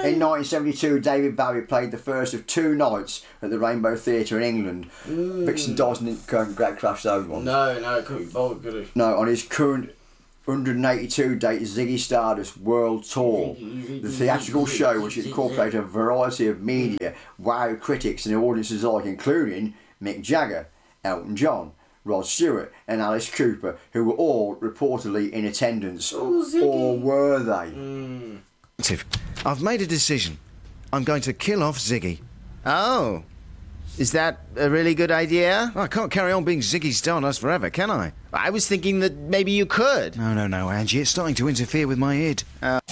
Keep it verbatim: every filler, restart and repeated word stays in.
In nineteen seventy-two, David Bowie played the first of two nights at the Rainbow Theatre in England. Mm. Vixen Dawson didn't go and grad crash those ones. No, no, it couldn't be bothered, could it? No, on his current one hundred eighty-two date Ziggy Stardust World Tour. Ziggy, Ziggy, The theatrical Ziggy, show, Ziggy, which Ziggy, incorporated a variety of media, wowed critics and audiences alike, including Mick Jagger, Elton John, Rod Stewart and Alice Cooper, who were all reportedly in attendance. Oh, Ziggy. Or were they? Mm. I've made a decision. I'm going to kill off Ziggy. Oh. Is that a really good idea? I can't carry on being Ziggy Stardust forever, can I? I was thinking that maybe you could. No, no, no, Angie. It's starting to interfere with my id. Uh